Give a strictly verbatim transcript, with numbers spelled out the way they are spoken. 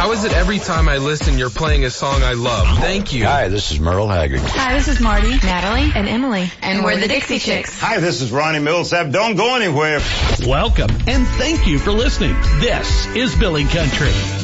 How is it every time I listen you're playing a song I love? Thank you. Hi, this is Merle Haggard. Hi, this is Marty, Natalie, and Emily. And, and we're, we're the Dixie Chicks. Hi, this is Ronnie Millsap. Don't go anywhere. Welcome, and thank you for listening. This is Billy Country.